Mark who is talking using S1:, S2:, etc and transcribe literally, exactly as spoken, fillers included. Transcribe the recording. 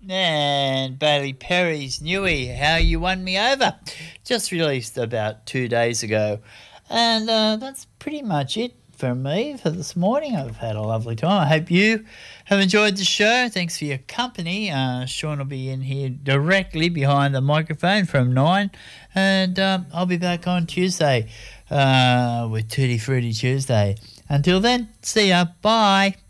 S1: And Bailey Perry's Newie, How You Won Me Over, just released about two days ago. And uh, that's pretty much it for me for this morning. I've had a lovely time. I hope you have enjoyed the show. Thanks for your company. Uh, Sean will be in here directly behind the microphone from nine. And um, I'll be back on Tuesday uh, with Tutti Frutti Tuesday. Until then, see ya. Bye.